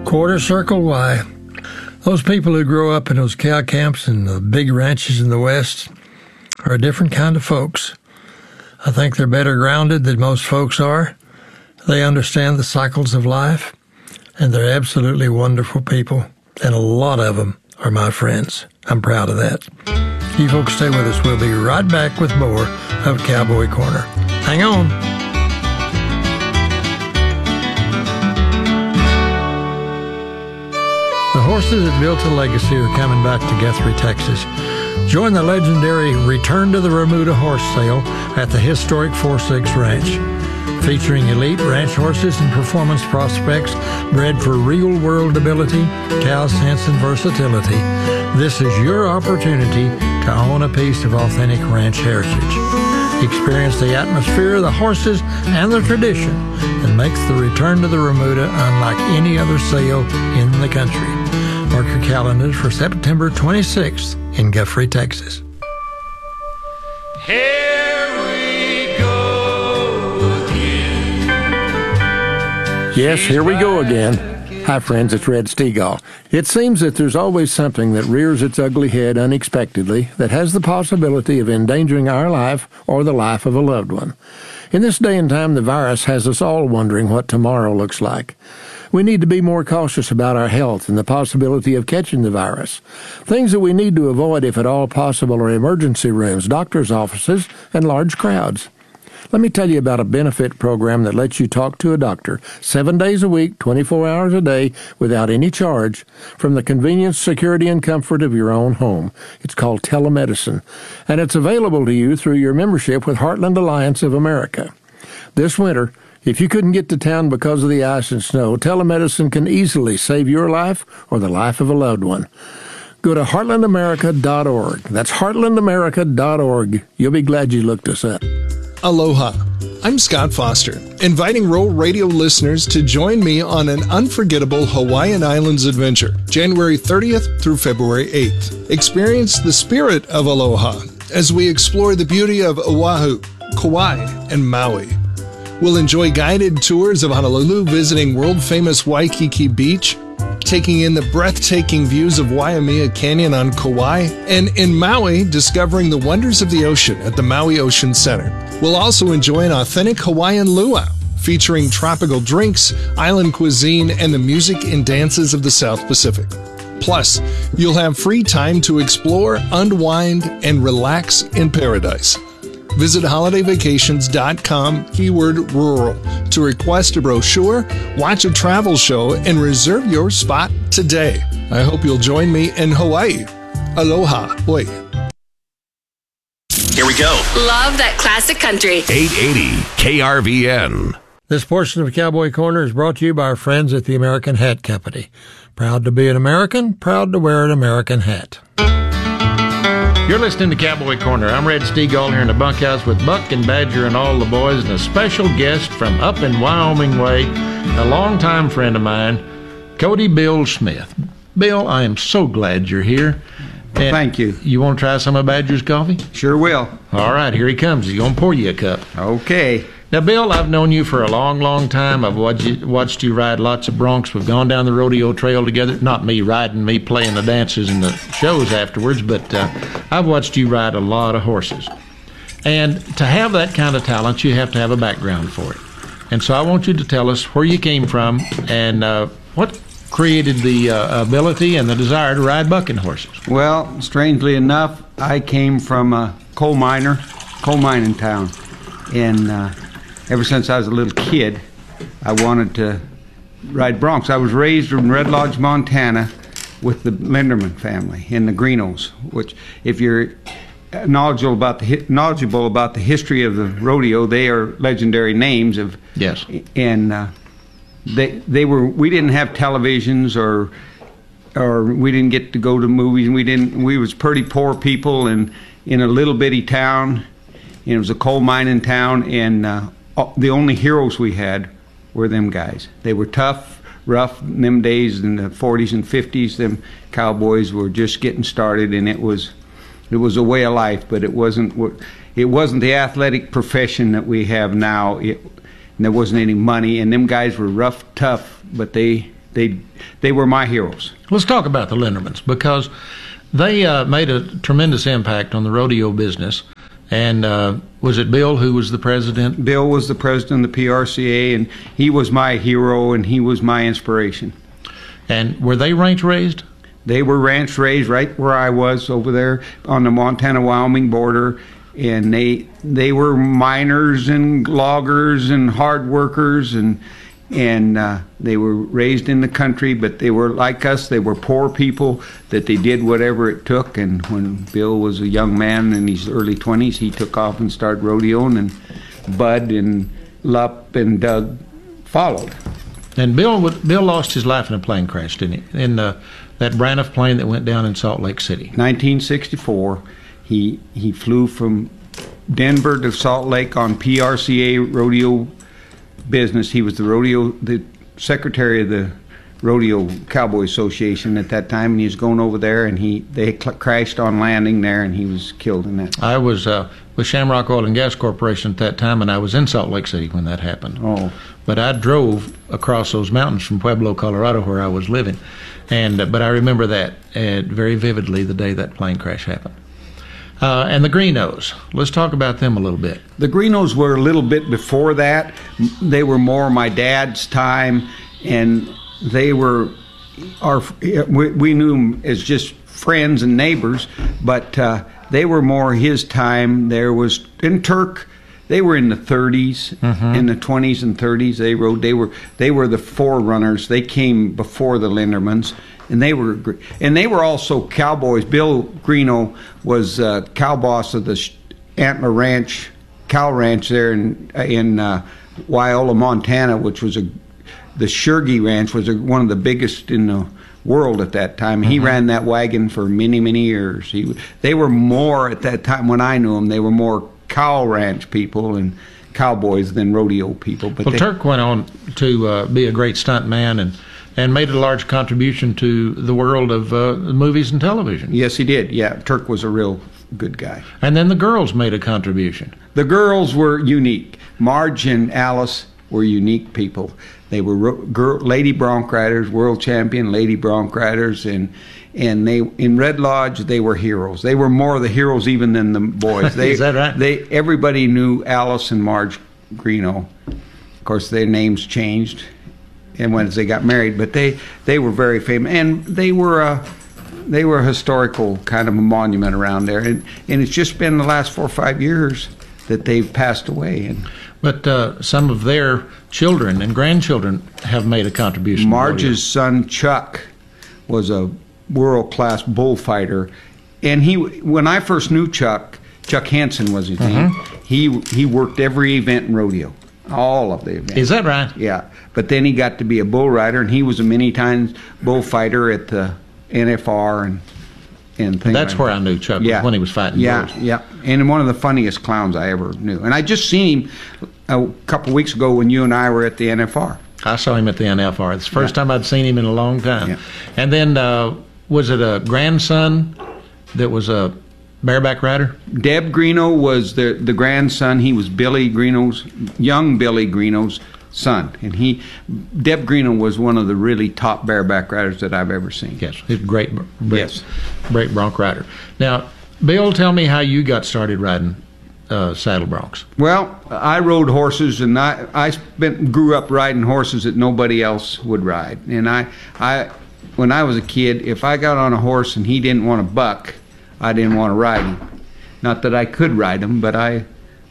Quarter Circle Y. Those people who grow up in those cow camps and the big ranches in the West are a different kind of folks. I think they're better grounded than most folks are. They understand the cycles of life, and they're absolutely wonderful people, and a lot of them are my friends. I'm proud of that. You folks stay with us. We'll be right back with more of Cowboy Corner. Hang on. The horses that built a legacy are coming back to Guthrie, Texas. Join the legendary Return to the Remuda horse sale at the historic 4-6 Ranch. Featuring elite ranch horses and performance prospects bred for real-world ability, cow sense, and versatility, this is your opportunity to own a piece of authentic ranch heritage. Experience the atmosphere, the horses, and the tradition that makes the Return to the Remuda unlike any other sale in the country. Mark your calendars for September 26th in Guthrie, Texas. Here we go again. Yes, here we go again. Hi, friends, it's Red Stegall. It seems that there's always something that rears its ugly head unexpectedly that has the possibility of endangering our life or the life of a loved one. In this day and time, the virus has us all wondering what tomorrow looks like. We need to be more cautious about our health and the possibility of catching the virus. Things that we need to avoid, if at all possible, are emergency rooms, doctors' offices, and large crowds. Let me tell you about a benefit program that lets you talk to a doctor 7 days a week, 24 hours a day, without any charge, from the convenience, security, and comfort of your own home. It's called telemedicine, and it's available to you through your membership with Heartland Alliance of America. This winter, if you couldn't get to town because of the ice and snow, telemedicine can easily save your life or the life of a loved one. Go to heartlandamerica.org. That's heartlandamerica.org. You'll be glad you looked us up. Aloha. I'm Scott Foster, inviting Roll Radio listeners to join me on an unforgettable Hawaiian Islands adventure, January 30th through February 8th. Experience the spirit of aloha as we explore the beauty of Oahu, Kauai, and Maui. We'll enjoy guided tours of Honolulu, visiting world-famous Waikiki Beach, taking in the breathtaking views of Waimea Canyon on Kauai, and in Maui, discovering the wonders of the ocean at the Maui Ocean Center. We'll also enjoy an authentic Hawaiian luau, featuring tropical drinks, island cuisine, and the music and dances of the South Pacific. Plus, you'll have free time to explore, unwind, and relax in paradise. Visit holidayvacations.com, keyword rural, to request a brochure, watch a travel show, and reserve your spot today. I hope you'll join me in Hawaii. Aloha. Oi. Here we go. Love that classic country. 880 KRVN. This portion of Cowboy Corner is brought to you by our friends at the American Hat Company. Proud to be an American, proud to wear an American hat. You're listening to Cowboy Corner. I'm Red Stegall here in the bunkhouse with Buck and Badger and all the boys, and a special guest from up in Wyoming way, a longtime friend of mine, Cody Bill Smith. Bill, I am so glad you're here. Well, thank you. You want to try some of Badger's coffee? Sure will. All right, here he comes. He's going to pour you a cup. Okay. Now, Bill, I've known you for a long, long time. I've watched you ride lots of broncs. We've gone down the rodeo trail together. Not me riding, me playing the dances and the shows afterwards, but I've watched you ride a lot of horses. And to have that kind of talent, you have to have a background for it. And so I want you to tell us where you came from and what created the ability and the desire to ride bucking horses. Well, strangely enough, I came from a coal mining town. And ever since I was a little kid, I wanted to ride broncs. I was raised in Red Lodge, Montana, with the Linderman family in the Greenos, which, if you're knowledgeable about the history of the rodeo, they are legendary names of. Yes. And they were. We didn't have televisions or we didn't get to go to movies. We was pretty poor people in a little bitty town. And it was a coal mining town, and the only heroes we had were them guys. They were tough, rough in them days in the 40s and 50s. Them cowboys were just getting started, and it was a way of life, but it wasn't the athletic profession that we have now. And there wasn't any money, and them guys were rough, tough, but they they were my heroes. Let's talk about the Lindermans, because they made a tremendous impact on the rodeo business. And was it Bill who was the president? Bill was the president of the PRCA, and he was my hero, and he was my inspiration. And were they ranch raised? They were ranch raised right where I was over there on the Montana-Wyoming border, and they were miners and loggers and hard workers, and they were raised in the country, but they were like us. They were poor people that they did whatever it took. And when Bill was a young man in his early 20s, he took off and started rodeoing, and Bud and Lupp and Doug followed. And Bill lost his life in a plane crash, didn't he? In that Braniff plane that went down in Salt Lake City. 1964, he flew from Denver to Salt Lake on PRCA rodeo business. He was the secretary of the Rodeo Cowboy Association at that time, and he was going over there, and they crashed on landing there, and he was killed in that. I was with Shamrock Oil and Gas Corporation at that time, and I was in Salt Lake City when that happened. Oh. But I drove across those mountains from Pueblo, Colorado, where I was living, but I remember that very vividly, the day that plane crash happened. And the Greenos. Let's talk about them a little bit. The Greenos were a little bit before that. They were more my dad's time, and they were we knew them as just friends and neighbors, but they were more his time. There was in Turk. They were in the 30s, in the 20s and 30s. They rode. They were the forerunners. They came before the Lindermans. And they were also cowboys. Bill Greeno was cow boss of the Antler Ranch, cow ranch there in Wyola, Montana, which was the Shergy Ranch was one of the biggest in the world at that time. He ran that wagon for many, many years. They were more at that time when I knew them. They were more cow ranch people and cowboys than rodeo people. But Turk went on to be a great stunt man and made a large contribution to the world of movies and television. Yes, he did. Yeah, Turk was a real good guy. And then the girls made a contribution. The girls were unique. Marge and Alice were unique people. They were lady bronc riders, world champion lady bronc riders, and they in Red Lodge they were heroes. They were more the heroes even than the boys. Is that right? Everybody knew Alice and Marge Greeno. Of course, their names changed, and once they got married, but they were very famous, and they were a historical kind of a monument around there, and it's just been the last 4 or 5 years that they've passed away. But some of their children and grandchildren have made a contribution. Marge's son Chuck was a world-class bullfighter, and when I first knew Chuck Hansen was his name. He worked every event in rodeo. All of the events. Is that right? Yeah. But then he got to be a bull rider, and he was a many times bullfighter at the NFR and things. That's where I knew Chuck, when he was fighting bulls. Yeah. And one of the funniest clowns I ever knew. And I just seen him a couple weeks ago when you and I were at the NFR. I saw him at the NFR. It's the first time I'd seen him in a long time. Yeah. And then was it a grandson that was a bareback rider? Deb Greeno was the grandson. He was Billy Greeno's, young Billy Greeno's son. And Deb Greeno was one of the really top bareback riders that I've ever seen. Yes, he's a great Yes. great bronc rider. Now, Bill, tell me how you got started riding saddle broncs. Well, I rode horses, and I grew up riding horses that nobody else would ride. And when I was a kid, if I got on a horse and he didn't want to buck, I didn't want to ride him. Not that I could ride him, but I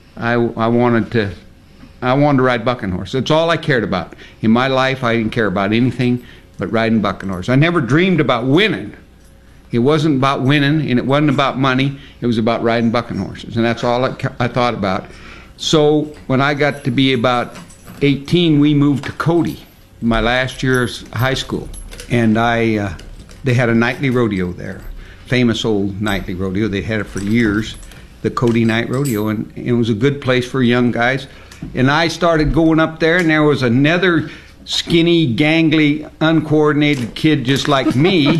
wanted to ride bucking horse. That's all I cared about. In my life, I didn't care about anything but riding bucking horse. I never dreamed about winning. It wasn't about winning, and it wasn't about money. It was about riding bucking horses, and that's all I thought about. So when I got to be about 18, we moved to Cody, my last year of high school, and they had a nightly rodeo there. Famous old nightly rodeo. They had it for years, the Cody Night Rodeo, and it was a good place for young guys. And I started going up there, and there was another skinny, gangly, uncoordinated kid just like me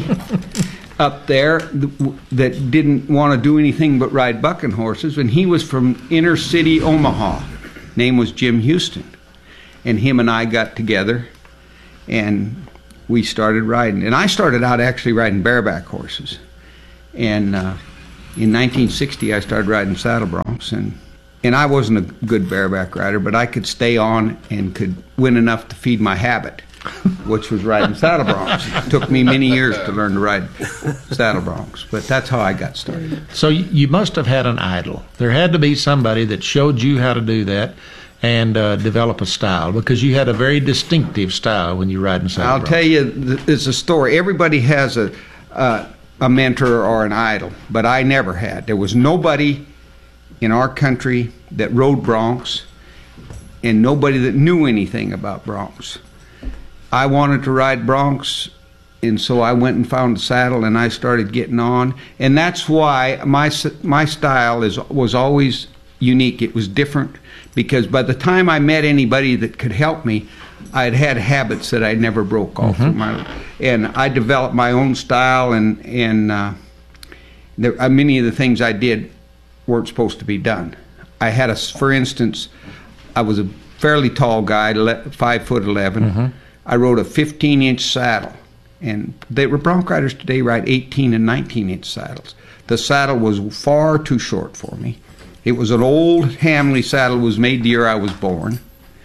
up there that didn't want to do anything but ride bucking horses, and he was from inner city Omaha. Name was Jim Houston, and him and I got together, and we started riding. And I started out actually riding bareback horses. And in 1960, I started riding saddle broncs. And I wasn't a good bareback rider, but I could stay on and could win enough to feed my habit, which was riding saddle broncs. It took me many years to learn to ride saddle broncs, but that's how I got started. So you must have had an idol. There had to be somebody that showed you how to do that and develop a style, because you had a very distinctive style when you ride in saddle broncs. I'll tell you, it's a story. Everybody has a mentor or an idol, but I never had. There was nobody in our country that rode broncs and nobody that knew anything about broncs. I wanted to ride broncs, and so I went and found a saddle and I started getting on. And that's why my style was always unique. It was different because by the time I met anybody that could help me, I'd had habits that I never broke off. And I developed my own style, and many of the things I did weren't supposed to be done. I had for instance, I was a fairly tall guy, 5'11". I rode a 15-inch saddle, and bronc riders today ride 18 and 19-inch saddles. The saddle was far too short for me. It was an old Hamley saddle. It was made the year I was born.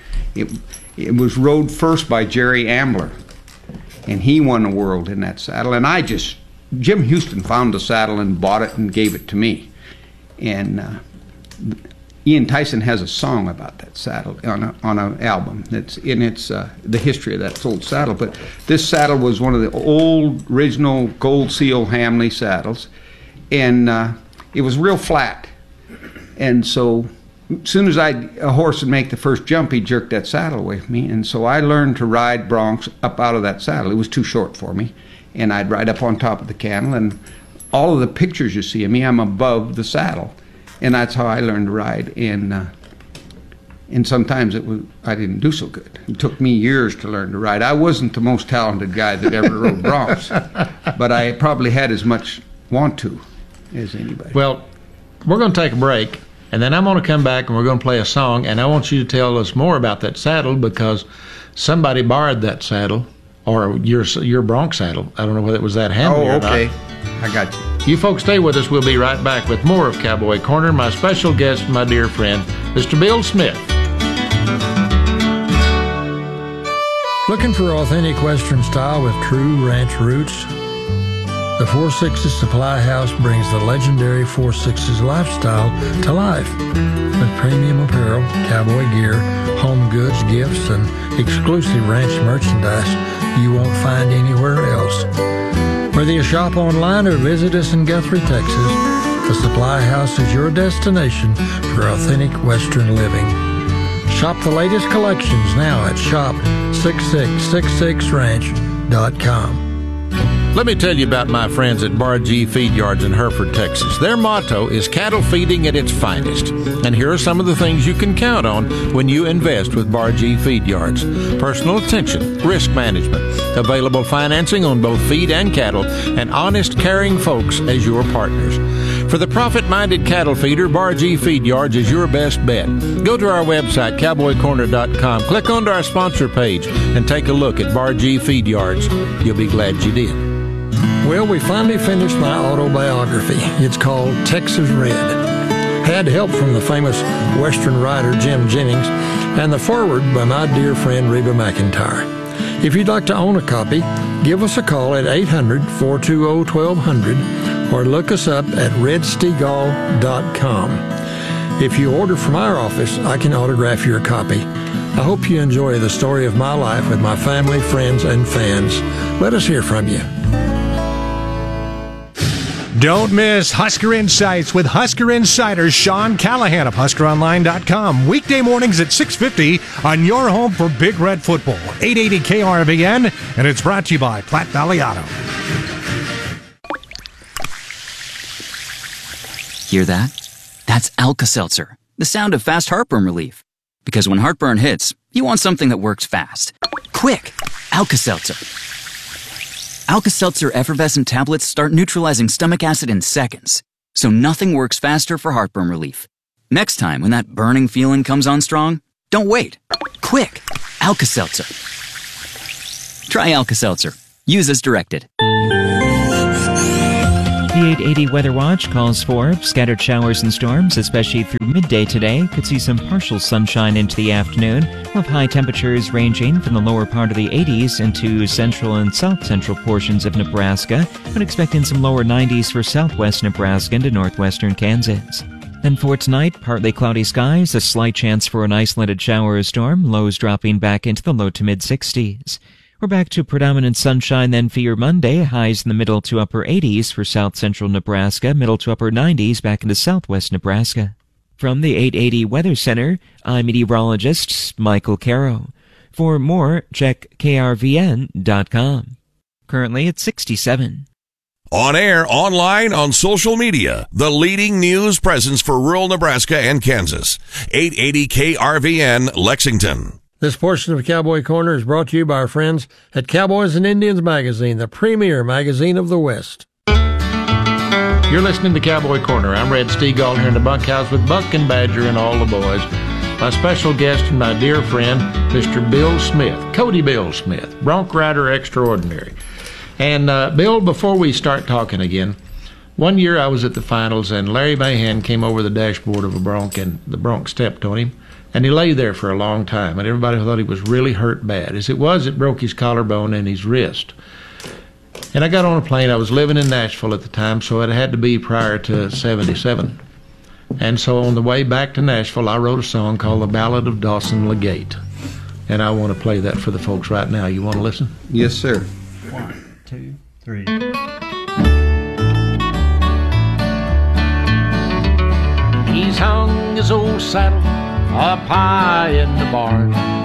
It was rode first by Jerry Ambler, and he won the world in that saddle. And Jim Houston found the saddle and bought it and gave it to me. And Ian Tyson has a song about that saddle on an album. It's the history of that old saddle. But this saddle was one of the old original Gold Seal Hamley saddles, and it was real flat. And so as soon as a horse would make the first jump, he'd jerk that saddle away from me. And so I learned to ride broncs up out of that saddle. It was too short for me. And I'd ride up on top of the cantle, and all of the pictures you see of me, I'm above the saddle. And that's how I learned to ride. And sometimes I didn't do so good. It took me years to learn to ride. I wasn't the most talented guy that ever rode broncs, but I probably had as much want to as anybody. Well, we're going to take a break, and then I'm going to come back and we're going to play a song, and I want you to tell us more about that saddle, because somebody borrowed that saddle, or your bronc saddle. I don't know whether it was that Hamley or not. Oh, okay. I got you. You folks stay with us. We'll be right back with more of Cowboy Corner. My special guest, my dear friend, Mr. Bill Smith. Looking for authentic Western style with true ranch roots? The 4-6's Supply House brings the legendary 4-6's lifestyle to life with premium apparel, cowboy gear, home goods, gifts, and exclusive ranch merchandise you won't find anywhere else. Whether you shop online or visit us in Guthrie, Texas, the Supply House is your destination for authentic Western living. Shop the latest collections now at shop6666ranch.com. Let me tell you about my friends at Bar G Feed Yards in Hereford, Texas. Their motto is cattle feeding at its finest. And here are some of the things you can count on when you invest with Bar G Feed Yards. Personal attention, risk management, available financing on both feed and cattle, and honest, caring folks as your partners. For the profit-minded cattle feeder, Bar G Feed Yards is your best bet. Go to our website, cowboycorner.com, click onto our sponsor page, and take a look at Bar G Feed Yards. You'll be glad you did. Well, we finally finished my autobiography. It's called Texas Red. Had help from the famous Western writer Jim Jennings, and the foreword by my dear friend Reba McEntire. If you'd like to own a copy, give us a call at 800-420-1200 or look us up at redstegall.com. If you order from our office, I can autograph your copy. I hope you enjoy the story of my life with my family, friends, and fans. Let us hear from you. Don't miss Husker Insights with Husker Insider Sean Callahan of HuskerOnline.com. Weekday mornings at 6:50 on your home for Big Red Football. 880 KRVN, and it's brought to you by Platte Valley Auto. Hear that? That's Alka-Seltzer, the sound of fast heartburn relief. Because when heartburn hits, you want something that works fast. Quick! Alka-Seltzer. Alka-Seltzer effervescent tablets start neutralizing stomach acid in seconds, so nothing works faster for heartburn relief. Next time when that burning feeling comes on strong, don't wait. Quick! Alka-Seltzer. Try Alka-Seltzer. Use as directed. The 880 Weather Watch calls for scattered showers and storms, especially through midday today. Could see some partial sunshine into the afternoon. We'll have high temperatures ranging from the lower part of the 80s into central and south central portions of Nebraska, but expecting some lower 90s for southwest Nebraska into northwestern Kansas. And for tonight, partly cloudy skies, a slight chance for an isolated shower or storm, lows dropping back into the low to mid 60s. We're back to predominant sunshine then for your Monday, highs in the middle to upper 80s for south central Nebraska, middle to upper 90s back into southwest Nebraska. From the 880 Weather Center, I'm meteorologist Michael Caro. For more, check krvn.com. Currently at 67. On air, online, on social media, the leading news presence for rural Nebraska and Kansas. 880 KRVN, Lexington. This portion of Cowboy Corner is brought to you by our friends at Cowboys and Indians Magazine, the premier magazine of the West. You're listening to Cowboy Corner. I'm Red Stegall here in the bunkhouse with Buck and Badger and all the boys. My special guest and my dear friend, Mr. Bill Smith, Cody Bill Smith, bronc rider extraordinary. And Bill, before we start talking again, one year I was at the finals and Larry Mahan came over the dashboard of a bronc and the bronc stepped on him. And he lay there for a long time, and everybody thought he was really hurt bad. As it was, it broke his collarbone and his wrist. And I got on a plane. I was living in Nashville at the time, so it had to be prior to 77. And so on the way back to Nashville, I wrote a song called The Ballad of Dawson Legate. And I want to play that for the folks right now. You want to listen? Yes, sir. 1, 2, 3. He's hung his old saddle up high in the barn.